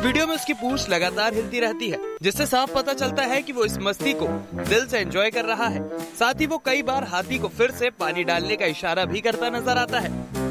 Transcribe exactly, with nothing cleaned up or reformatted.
Video में उसकी पूंछ लगातार हिलती रहती है, जिससे साफ पता चलता है कि वो इस मस्ती को दिल से एंजॉय कर रहा है। साथ ही वो कई बार हाथी को फिर से पानी डालने का इशारा भी करता नजर आता है।